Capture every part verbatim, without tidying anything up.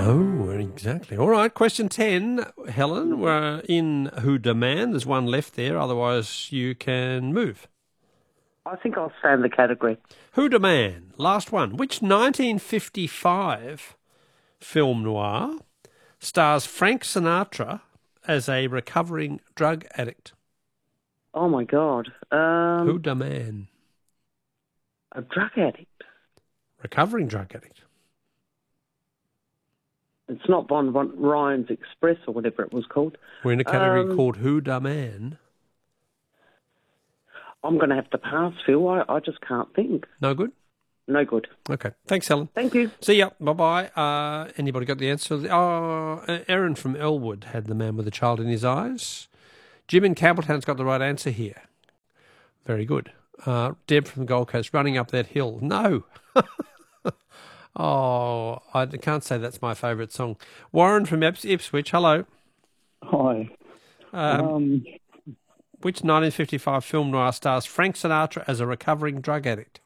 No, exactly. All right, question ten, Helen. We're in Who Demand. There's one left there, otherwise you can move. I think I'll stay in the category. Who Demand, last one. Which nineteen fifty-five film noir stars Frank Sinatra as a recovering drug addict? Oh, my God. Um, Who Demand? A drug addict. Recovering drug addict. It's not Von, Von Ryan's Express or whatever it was called. We're in a category Um, called Who Demand. I'm going to have to pass, Phil. I, I just can't think. No good? No good. Okay. Thanks, Helen. Thank you. See ya. Bye-bye. Uh, anybody got the answer? Oh, Aaron from Elwood had The Man with the Child in His Eyes. Jim in Campbelltown's got the right answer here. Very good. Uh, Deb from the Gold Coast, Running Up That Hill. No. Oh, I can't say that's my favourite song. Warren from Ips- Ipswich, hello. Hi. Um, Um, which nineteen fifty-five film noir stars Frank Sinatra as a recovering drug addict?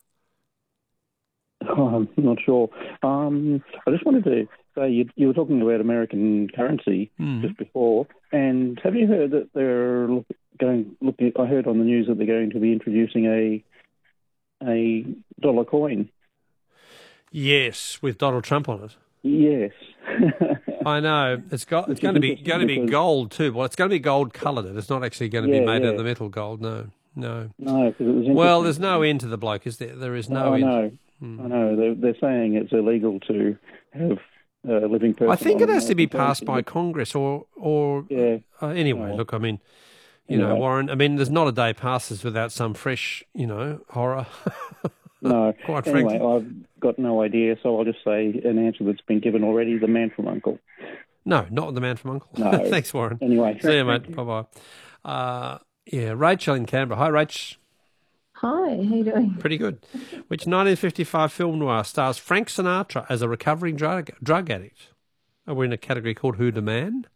I'm not sure. Um, I just wanted to say you, you were talking about American currency Mm. just before, and have you heard that they're look, going? Looking, I heard on the news that they're going to be introducing a a dollar coin. Yes, with Donald Trump on it. Yes. I know. It's got. It's Which going to is be interesting going to be because- gold too. Well, it's going to be gold coloured. It's not actually going to Yeah, be made yeah. out of the metal gold. No, no. No, because it was Well, interesting. there's no end to the bloke, is there? There is no No, I end. know. Hmm. I know. They're, they're saying it's illegal to have a living person. I think on it has to be American passed by currency. Congress or or Yeah. uh, anyway. Oh. Look, I mean, you know, Anyway. Warren. I mean, there's not a day passes without some fresh, you know, horror. No. Quite Anyway, frankly. I've got no idea, so I'll just say an answer that's been given already, The Man from Uncle. No, not The Man from Uncle. No. Thanks, Warren. Anyway. See you, thank mate. Bye bye. Uh, yeah, Rachel in Canberra. Hi, Rach. Hi, how you doing? Pretty good. Which nineteen fifty-five film noir stars Frank Sinatra as a recovering drug drug addict? Are we in a category called Who Demand?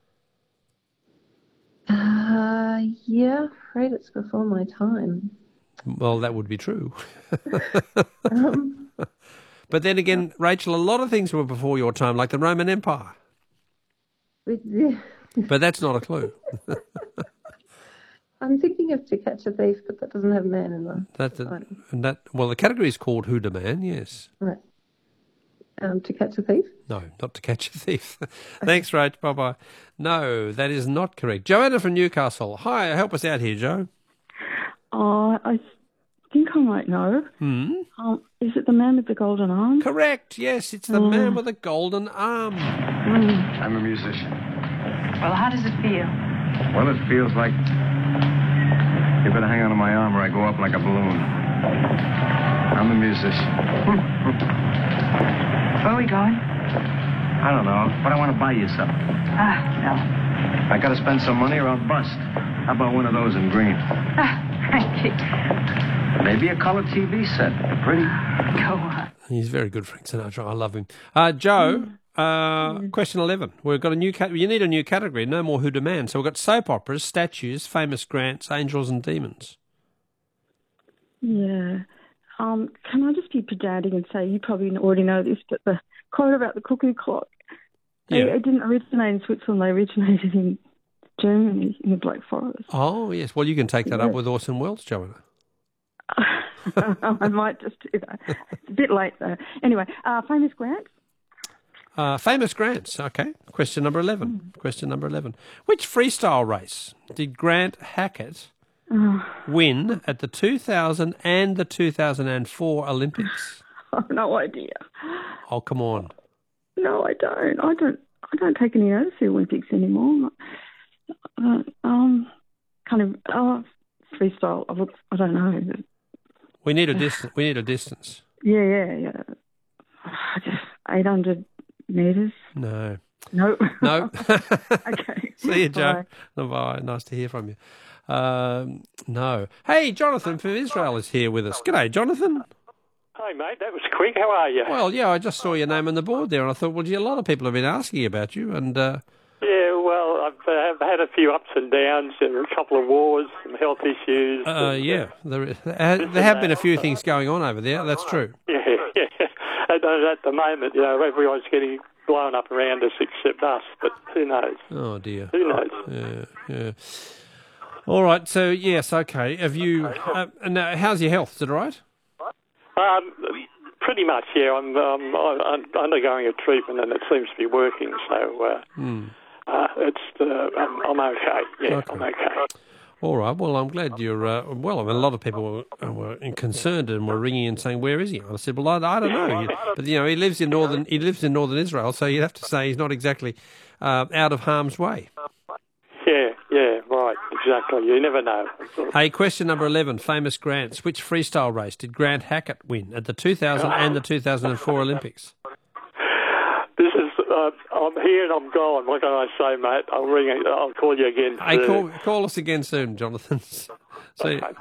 Uh, yeah, afraid it's before my time. Well, that would be true. Um, But then again, Rachel, a lot of things were before your time, like the Roman Empire. but, yeah, But that's not a clue. I'm thinking of To Catch a Thief, but that doesn't have man in the That's a, title. and that well, the category is called Who Demand. Yes. Right. Um, To Catch a Thief? No, not To Catch a Thief. Thanks, Rach. Bye bye. No, that is not correct. Joanna from Newcastle. Hi, help us out here, Joe. Oh, I think I might know. Hmm. Um, is it The Man with the Golden Arm? Correct. Yes, it's the man with the golden arm. Mm. I'm a musician. Well, how does it feel? Well, it feels like you better hang on to my arm or I go up like a balloon. I'm a musician. Where are we going? I don't know, but I want to buy you something. Ah, I got to spend some money or I'll bust. How about one of those in green? no. Ah, thank you. Maybe a color T V set. Pretty. Go on. He's very good, Frank Sinatra. I love him. Uh, Joe, uh, question eleven. We've got a new cat. You need a new category. No more Who Demand. So we've got soap operas, statues, famous grants, angels and demons. Yeah. Um, can I just be pedantic and say, you probably already know this, but the quote about the cuckoo clock, they, Yeah. it didn't originate in Switzerland, they originated in Germany, in the Black Forest. Oh, yes. Well, you can take that Yeah. up with Orson Welles, Joanna. I might just do that. It's a bit late, though. Anyway, uh, famous grants? Uh, famous grants. Okay. Question number eleven. Question number eleven. Which freestyle race did Grant Hackett Oh, win at the two thousand and the two thousand four Olympics? I have no idea. Oh, come on. No, I don't. I don't. I don't take any notice of the Olympics anymore. Uh, um, kind of oh, freestyle. I, look, I don't know. We need a distance. We need a distance. Yeah, yeah, yeah. Just eight hundred meters. No. No. No. Okay. See you, Joe. Bye. Bye. Nice to hear from you. Um, no. Hey, Jonathan from Israel is here with us. G'day, Jonathan. Hi, mate. That was quick. How are you? Well, yeah, I just saw your name on the board there, and I thought, well, gee, a lot of people have been asking about you, and uh, Yeah, well, I've, uh, I've had a few ups and downs, and a couple of wars, some health issues. uh, and, yeah, there, there have been a few things going on over there. That's true. Yeah, yeah. At, at the moment, you know, everyone's getting blown up around us except us, but who knows? Oh, dear. Who knows? Yeah, yeah. All right, so, yes, okay. Have you... Uh, now, how's your health? Is it all right? Um, pretty much, yeah. I'm, um, I'm undergoing a treatment and it seems to be working, so uh, Hmm. uh, it's uh, I'm, I'm okay. Yeah, Okay. I'm okay. All right. Well, I'm glad you're. Uh, well, I mean, a lot of people were, were concerned and were ringing and saying, "Where is he?" I said, "Well, I, I don't know." You- But you know, he lives in northern. He lives in northern Israel, so you'd have to say he's not exactly uh, out of harm's way. Yeah, yeah, right, exactly. You never know. Hey, question number eleven. Famous Grants. Which freestyle race did Grant Hackett win at the two thousand and the two thousand four Olympics? This is. Uh, I'm here and I'm gone. What can I say, mate? I'll ring. I'll call you again. Hey, soon. call, call us again soon, Jonathan. See, Okay.